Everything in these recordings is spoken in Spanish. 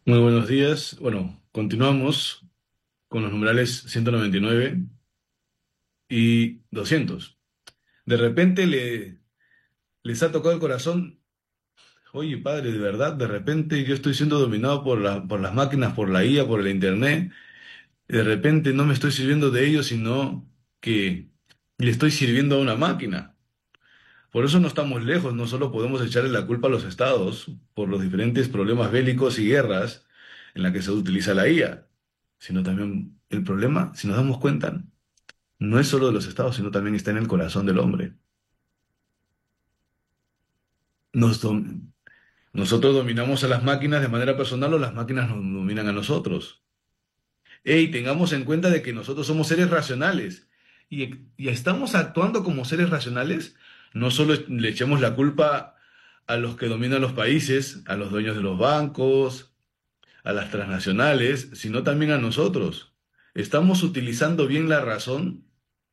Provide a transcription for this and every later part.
Muy buenos días. Bueno, continuamos con los numerales 199 y 200. De repente les ha tocado el corazón. Oye, padre, de verdad, de repente yo estoy siendo dominado por las máquinas, por la IA, por el Internet. De repente no me estoy sirviendo de ellos, sino que le estoy sirviendo a una máquina. Por eso no estamos lejos, no solo podemos echarle la culpa a los estados por los diferentes problemas bélicos y guerras en la que se utiliza la IA, sino también el problema, si nos damos cuenta, no es solo de los estados, sino también está en el corazón del hombre. Nos dom- Nosotros dominamos a las máquinas de manera personal o las máquinas nos dominan a nosotros. Y tengamos en cuenta de que nosotros somos seres racionales y estamos actuando como seres racionales. No solo le echemos la culpa a los que dominan los países, a los dueños de los bancos, a las transnacionales, sino también a nosotros. ¿Estamos utilizando bien la razón?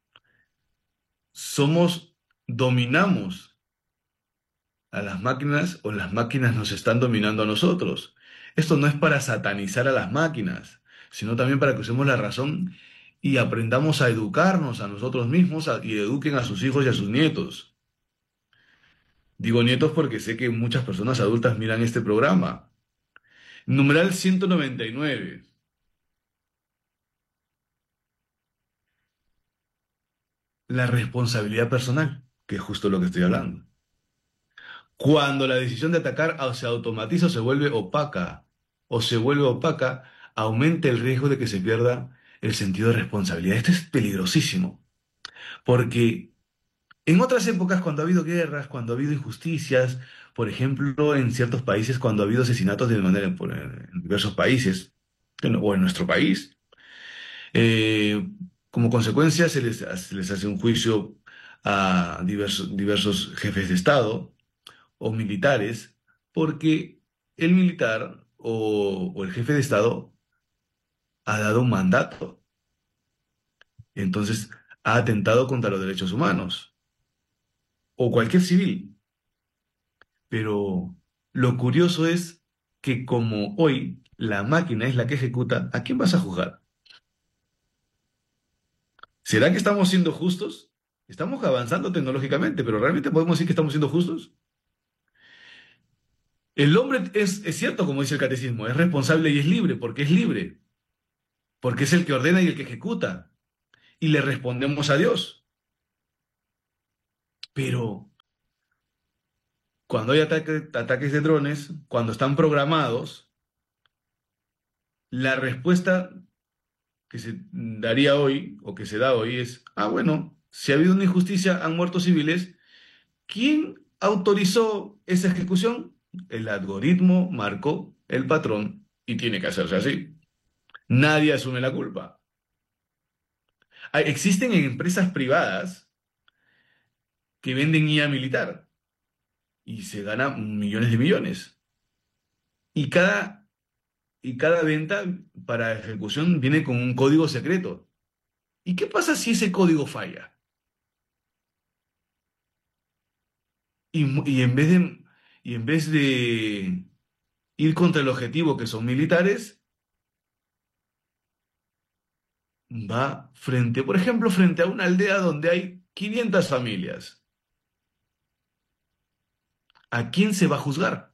¿Dominamos a las máquinas o las máquinas nos están dominando a nosotros? Esto no es para satanizar a las máquinas, sino también para que usemos la razón y aprendamos a educarnos a nosotros mismos y eduquen a sus hijos y a sus nietos. Digo nietos porque sé que muchas personas adultas miran este programa. Numeral 199. La responsabilidad personal, que es justo lo que estoy hablando. Cuando la decisión de atacar se automatiza o se vuelve opaca, aumenta el riesgo de que se pierda el sentido de responsabilidad. Esto es peligrosísimo, porque en otras épocas, cuando ha habido guerras, cuando ha habido injusticias, por ejemplo, en ciertos países, cuando ha habido asesinatos en diversos países, o en nuestro país, eh, como consecuencia se les hace un juicio a diversos jefes de Estado o militares, porque el militar o el jefe de Estado ha dado un mandato, entonces ha atentado contra los derechos humanos, o cualquier civil. Pero lo curioso es que como hoy la máquina es la que ejecuta, ¿a quién vas a juzgar? ¿Será que estamos siendo justos? Estamos avanzando tecnológicamente, pero ¿realmente podemos decir que estamos siendo justos? El hombre es cierto, como dice el catecismo, es responsable y es libre, porque es el que ordena y el que ejecuta, y le respondemos a Dios. Pero cuando hay ataques de drones, cuando están programados, la respuesta que se daría hoy o que se da hoy es, bueno, si ha habido una injusticia, han muerto civiles, ¿quién autorizó esa ejecución? El algoritmo marcó el patrón y tiene que hacerse así. Nadie asume la culpa. Existen empresas privadas que venden IA militar y se ganan millones de millones. Y cada venta para ejecución viene con un código secreto. ¿Y qué pasa si ese código falla? Y en vez de ir contra el objetivo que son militares, va frente, por ejemplo, frente a una aldea donde hay 500 familias. ¿A quién se va a juzgar?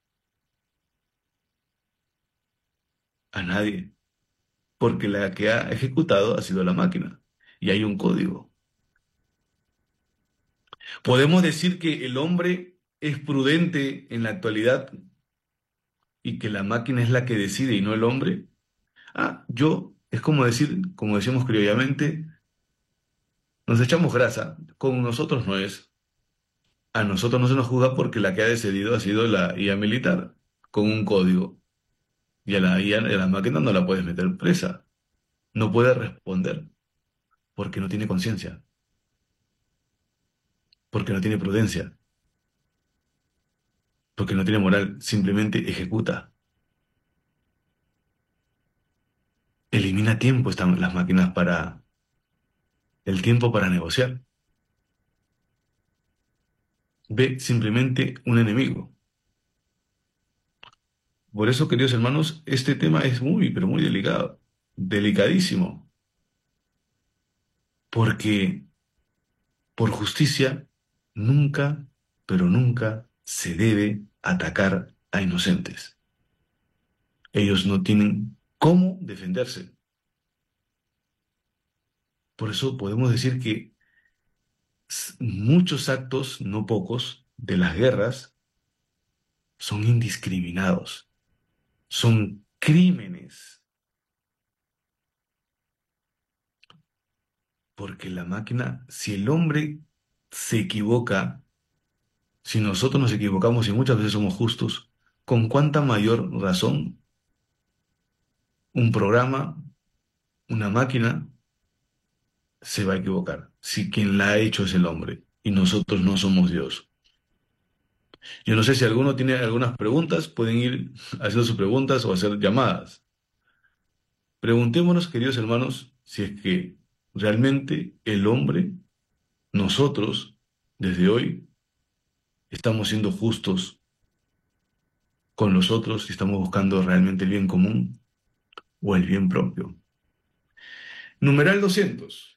A nadie, porque la que ha ejecutado ha sido la máquina. Y hay un código. ¿Podemos decir que el hombre es prudente en la actualidad y que la máquina es la que decide y no el hombre? Es como decir, como decimos criollamente, nos echamos grasa, con nosotros no es. A nosotros no se nos juzga porque la que ha decidido ha sido la IA militar, con un código. Y a la IA, a la máquina no la puedes meter presa. No puede responder porque no tiene conciencia, porque no tiene prudencia, porque no tiene moral, simplemente ejecuta. Elimina tiempo están las máquinas para el tiempo para negociar. Ve simplemente un enemigo. Por eso, queridos hermanos, este tema es muy, pero muy delicado, delicadísimo, porque por justicia nunca, pero nunca se debe atacar a inocentes. Ellos no tienen cómo defenderse. Por eso podemos decir que muchos actos, no pocos, de las guerras son indiscriminados, son crímenes, porque la máquina, si el hombre se equivoca, si nosotros nos equivocamos y muchas veces somos justos, ¿con cuánta mayor razón un programa, una máquina, se va a equivocar? Si quien la ha hecho es el hombre y nosotros no somos Dios. Yo no sé si alguno tiene algunas preguntas, pueden ir haciendo sus preguntas o hacer llamadas. Preguntémonos, queridos hermanos, si es que realmente el hombre, nosotros, desde hoy, estamos siendo justos con los otros y estamos buscando realmente el bien común o el bien propio. Numeral 200.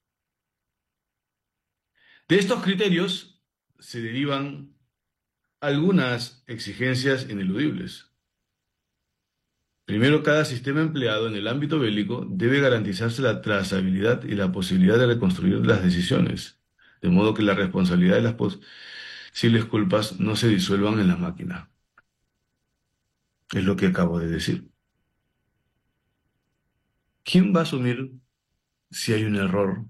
De estos criterios se derivan algunas exigencias ineludibles. Primero, cada sistema empleado en el ámbito bélico debe garantizarse la trazabilidad y la posibilidad de reconstruir las decisiones, de modo que la responsabilidad de las posibles culpas no se disuelvan en la máquina. Es lo que acabo de decir. ¿Quién va a asumir si hay un error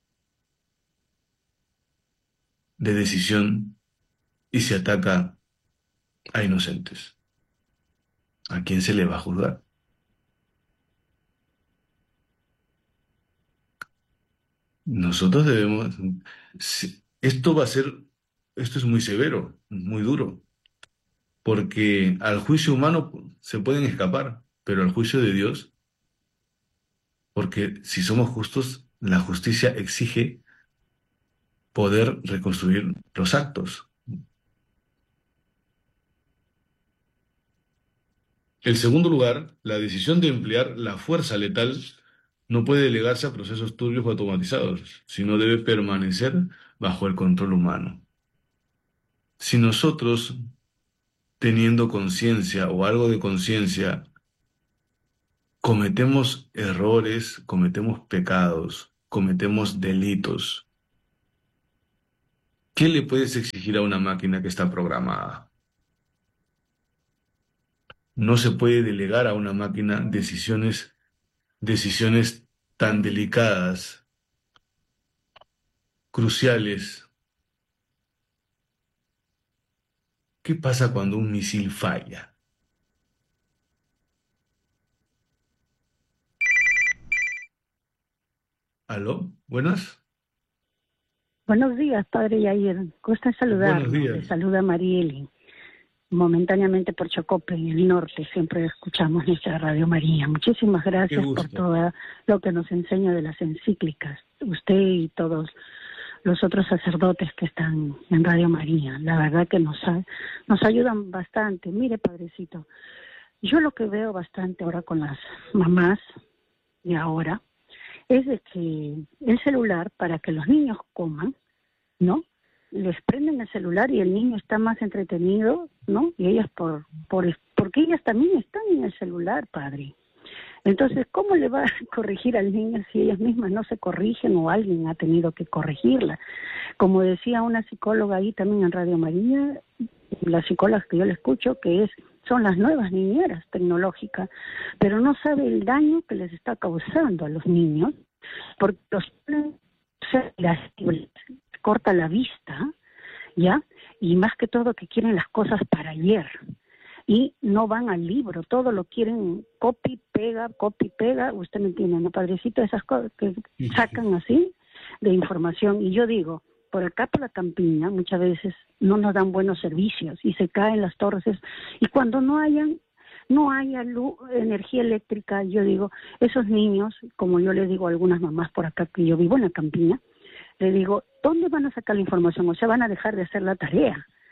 de decisión y se ataca a inocentes? ¿A quién se le va a juzgar? Nosotros debemos... Esto va a ser... Esto es muy severo, muy duro, porque al juicio humano se pueden escapar, pero al juicio de Dios, porque si somos justos, la justicia exige poder reconstruir los actos. En segundo lugar, la decisión de emplear la fuerza letal no puede delegarse a procesos turbios o automatizados, sino debe permanecer bajo el control humano. Si nosotros, teniendo conciencia o algo de conciencia, cometemos errores, cometemos pecados, cometemos delitos, ¿qué le puedes exigir a una máquina que está programada? No se puede delegar a una máquina decisiones tan delicadas, cruciales. ¿Qué pasa cuando un misil falla? ¿Aló? ¿Buenas? Buenos días, padre Yair. Gusta en Buenos saludarlo. Le días. saluda Marieli. Momentáneamente por Chocope, en el norte, siempre escuchamos nuestra Radio María. Muchísimas Qué gracias por gusto. todo lo que nos enseña de las encíclicas. Usted y todos los otros sacerdotes que están en Radio María. La verdad que nos ayudan bastante. Mire, padrecito, yo lo que veo bastante ahora con las mamás de ahora es de que el celular, para que los niños coman, ¿no? Les prenden el celular y el niño está más entretenido, ¿no? Y ellas porque ellas también están en el celular, padre. Entonces, ¿cómo le va a corregir al niño si ellas mismas no se corrigen o alguien ha tenido que corregirla? Como decía una psicóloga ahí también en Radio María, las psicólogas que yo le escucho, son las nuevas niñeras tecnológicas, pero no sabe el daño que les está causando a los niños, porque las corta la vista, ¿ya? Y más que todo que quieren las cosas para ayer y no van al libro, todo lo quieren copy, pega, usted me entiende, ¿no, padrecito? Esas cosas que Sí, sí, sí. sacan así de información. Y yo digo, por acá por la campiña muchas veces no nos dan buenos servicios y se caen las torres, y cuando no haya luz, energía eléctrica, yo digo, esos niños, como yo les digo a algunas mamás por acá que yo vivo en la campiña, le digo, ¿dónde van a sacar la información? O sea, van a dejar de hacer la tarea.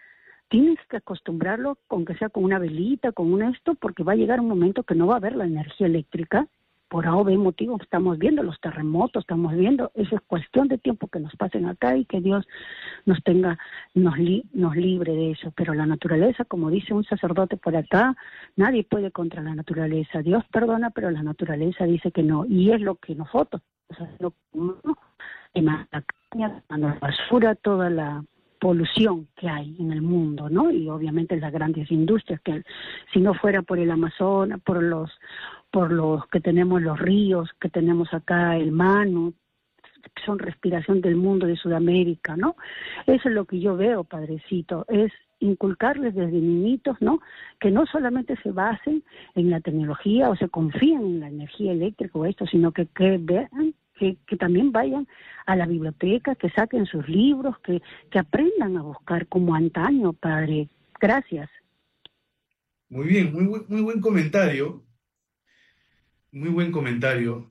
tienes que acostumbrarlo, aunque sea con una velita, con un esto, porque va a llegar un momento que no va a haber la energía eléctrica. Por A o B motivo estamos viendo los terremotos, estamos viendo, eso es cuestión de tiempo que nos pasen acá y que Dios nos tenga, nos libre de eso. Pero la naturaleza, como dice un sacerdote por acá, nadie puede contra la naturaleza. Dios perdona, pero la naturaleza dice que no. Y es lo que nosotros, o sea, quemando la caña, quemando la basura, toda la polución que hay en el mundo, ¿no? Y obviamente las grandes industrias que si no fuera por el Amazonas, por los que tenemos los ríos, que tenemos acá el Manu, que son respiración del mundo de Sudamérica, ¿no? Eso es lo que yo veo, padrecito, es inculcarles desde niñitos, ¿no? Que no solamente se basen en la tecnología o se confíen en la energía eléctrica o esto, sino que vean que también vayan a la biblioteca, que saquen sus libros, que aprendan a buscar como antaño, padre. Gracias. Muy bien, muy buen comentario, muy buen comentario.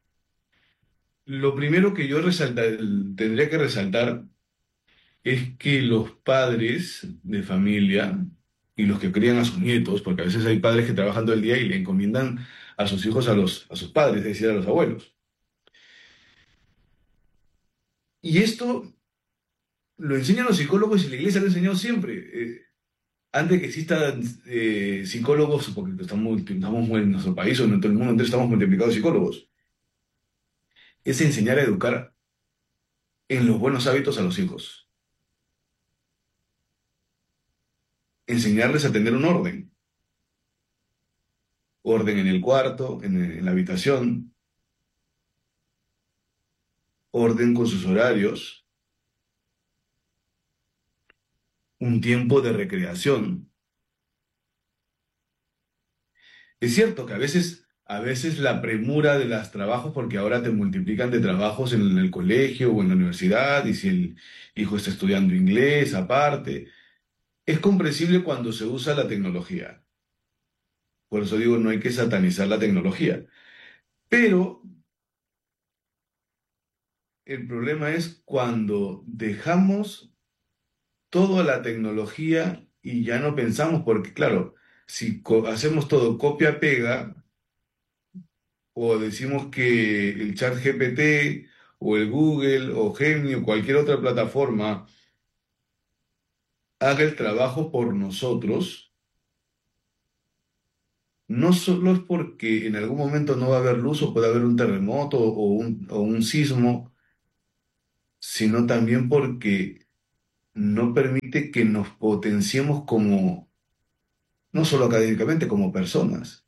Lo primero que yo tendría que resaltar es que los padres de familia y los que crían a sus nietos, porque a veces hay padres que trabajan todo el día y le encomiendan a sus hijos a sus padres, es decir, a los abuelos. Y esto lo enseñan los psicólogos y la iglesia lo ha enseñado siempre. Antes de que existan psicólogos, porque estamos en nuestro país o en todo el mundo entero estamos multiplicados de psicólogos, es enseñar a educar en los buenos hábitos a los hijos, enseñarles a tener un orden en el cuarto, en la habitación, orden con sus horarios, un tiempo de recreación. Es cierto que a veces la premura de los trabajos, porque ahora te multiplican de trabajos en el colegio o en la universidad, y si el hijo está estudiando inglés aparte, es comprensible cuando se usa la tecnología. Por eso digo, no hay que satanizar la tecnología. Pero el problema es cuando dejamos toda la tecnología y ya no pensamos, porque claro, si hacemos todo copia-pega, o decimos que el chat GPT o el Google o Gemini o cualquier otra plataforma haga el trabajo por nosotros, no solo es porque en algún momento no va a haber luz o puede haber un terremoto o un sismo, sino también porque no permite que nos potenciemos como, no solo académicamente, como personas.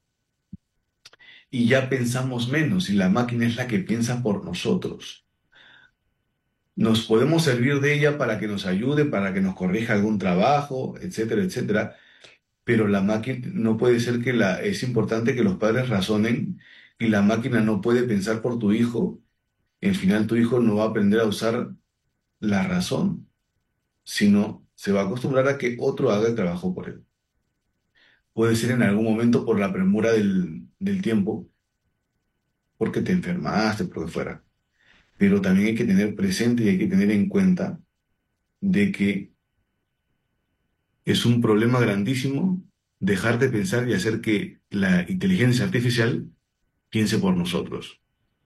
Y ya pensamos menos y la máquina es la que piensa por nosotros. Nos podemos servir de ella para que nos ayude, para que nos corrija algún trabajo, etcétera, etcétera. Pero la máquina no puede ser es importante que los padres razonen y la máquina no puede pensar por tu hijo. Al final tu hijo no va a aprender a usar la razón, sino se va a acostumbrar a que otro haga el trabajo por él. Puede ser en algún momento por la premura del tiempo, porque te enfermaste, por lo que fuera. Pero también hay que tener presente y hay que tener en cuenta de que es un problema grandísimo dejar de pensar y hacer que la inteligencia artificial piense por nosotros.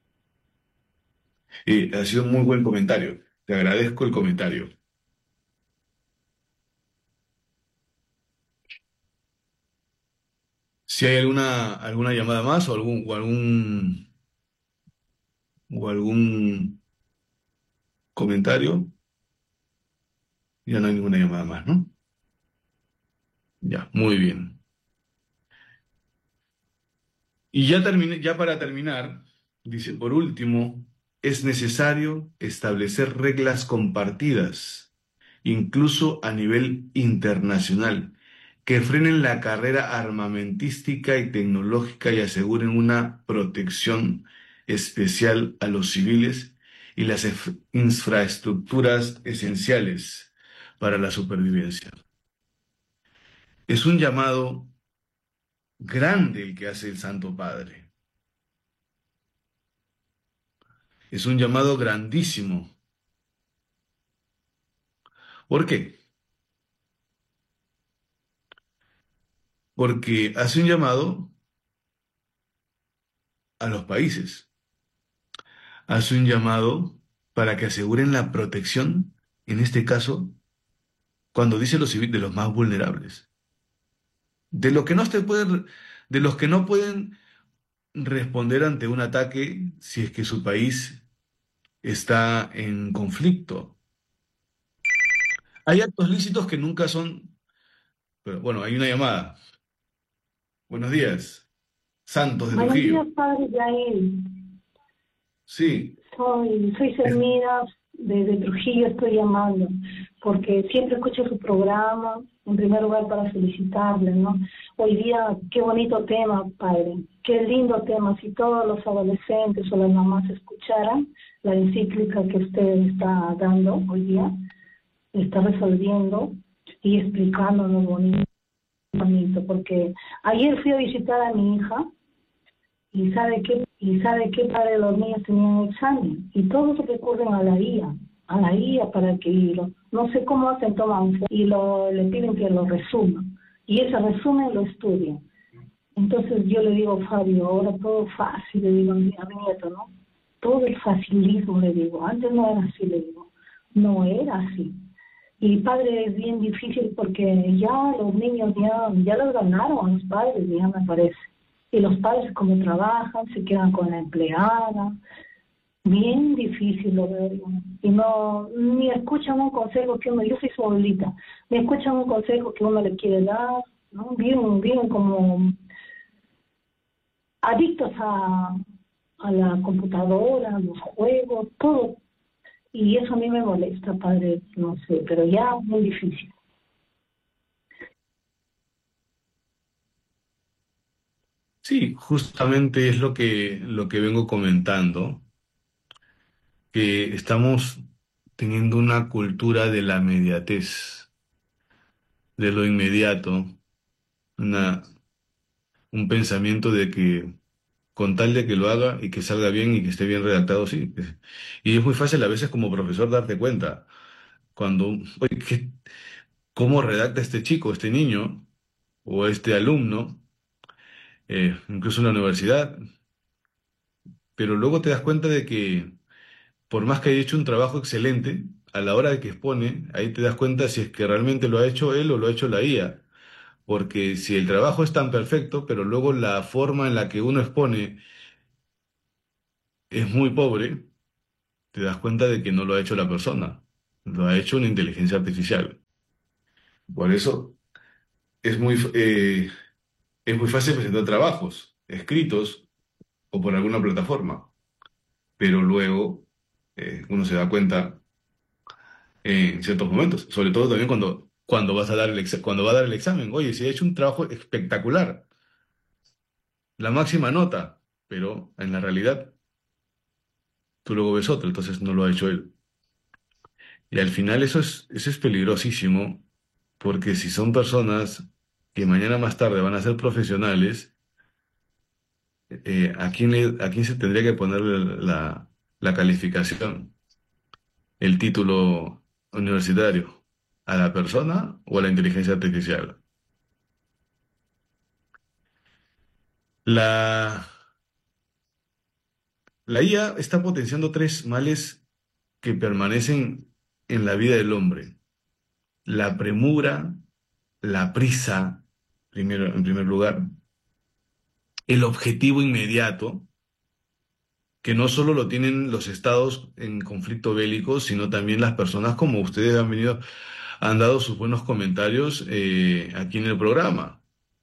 Ha sido un muy buen comentario. Te agradezco el comentario. Si hay alguna llamada más o algún comentario, ya no hay ninguna llamada más, ¿no? Ya, muy bien. Y ya terminé, ya para terminar, dice, por último, es necesario establecer reglas compartidas, incluso a nivel internacional, que frenen la carrera armamentística y tecnológica y aseguren una protección especial a los civiles y las infraestructuras esenciales para la supervivencia. Es un llamado grande el que hace el Santo Padre. Es un llamado grandísimo. ¿Por qué? porque hace un llamado a los países, hace un llamado para que aseguren la protección, en este caso, cuando dice los civiles, de los más vulnerables, de los que no se pueden, de los que no pueden responder ante un ataque si es que su país está en conflicto. Hay actos lícitos que nunca son, pero bueno, hay una llamada. Buenos días, Santos de Buenos días, Trujillo. padre Yael. Sí, Soy es- Selmira, desde Trujillo estoy llamando, porque siempre escucho su programa, en primer lugar para felicitarle, ¿no? Hoy día, qué bonito tema, padre, qué lindo tema, si todos los adolescentes o las mamás escucharan la encíclica que usted está dando hoy día, está resolviendo y explicándonos bonito, bonito, porque ayer fui a visitar a mi hija. ¿Y sabe qué? Padre, los niños tenían examen y todos recurren a la IA para que no sé cómo hacen, toman y le piden que lo resuma. Y ese resumen lo estudian. Entonces yo le digo, Fabio, ahora todo fácil, le digo a mi nieto, ¿no? Todo es facilismo, le digo. Antes no era así, le digo. No era así. Y padre, es bien difícil porque ya los niños ya los ganaron a los padres, ya me parece. Y los padres como trabajan, se quedan con la empleada. Bien difícil lo veo. Y no, ni escuchan un consejo que uno, yo soy su abuelita, ni escuchan un consejo que uno le quiere dar, ¿no? Viven como adictos a la computadora, a los juegos, todo. Y eso a mí me molesta, padre, no sé, pero ya muy difícil. sí, justamente es lo que vengo comentando, que estamos teniendo una cultura de la inmediatez, de lo inmediato, una, un pensamiento de que con tal de que lo haga y que salga bien y que esté bien redactado, sí. Y es muy fácil a veces como profesor darte cuenta cuando, oye, ¿cómo redacta este chico, este niño o este alumno, incluso en la universidad? Pero luego te das cuenta de que por más que haya hecho un trabajo excelente, a la hora de que expone, ahí te das cuenta si es que realmente lo ha hecho él o lo ha hecho la IA. Porque si el trabajo es tan perfecto, pero luego la forma en la que uno expone es muy pobre, te das cuenta de que no lo ha hecho la persona, lo ha hecho una inteligencia artificial. Por eso es muy fácil presentar trabajos escritos o por alguna plataforma, pero luego uno se da cuenta en ciertos momentos, sobre todo también cuando vas a dar cuando va a dar el examen. Oye, si ha hecho un trabajo espectacular, la máxima nota, pero en la realidad tú luego ves otra, entonces no lo ha hecho él. Y al final eso es peligrosísimo, porque si son personas que mañana más tarde van a ser profesionales, a quién se tendría que ponerle la calificación, el título universitario? ¿A la persona o a la inteligencia artificial? La, la IA está potenciando tres males que permanecen en la vida del hombre: la premura, la prisa, primero, en primer lugar, el objetivo inmediato, que no solo lo tienen los estados en conflicto bélico, sino también las personas como ustedes han dado sus buenos comentarios aquí en el programa.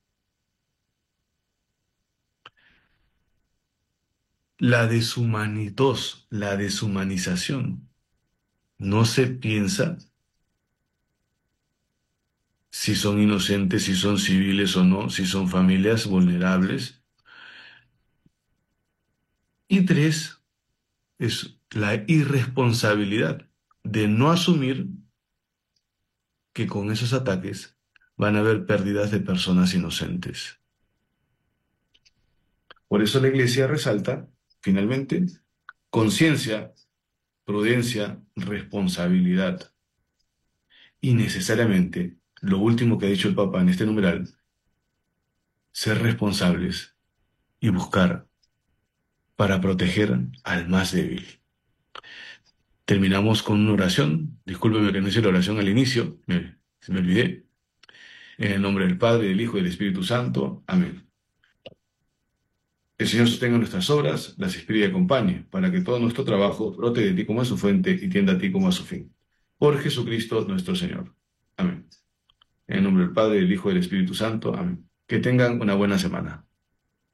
La deshumanización. No se piensa si son inocentes, si son civiles o no, si son familias vulnerables. Y tres, es la irresponsabilidad de no asumir que con esos ataques van a haber pérdidas de personas inocentes. Por eso la Iglesia resalta, finalmente, conciencia, prudencia, responsabilidad. Y necesariamente, lo último que ha dicho el Papa en este numeral, ser responsables y buscar para proteger al más débil. Terminamos con una oración. Discúlpeme que no hice la oración al inicio, se me olvidé. En el nombre del Padre, del Hijo y del Espíritu Santo. Amén. El Señor sostenga nuestras obras, las inspire y acompañe, para que todo nuestro trabajo brote de ti como a su fuente y tienda a ti como a su fin. Por Jesucristo nuestro Señor. Amén. En el nombre del Padre, del Hijo y del Espíritu Santo. Amén. Que tengan una buena semana.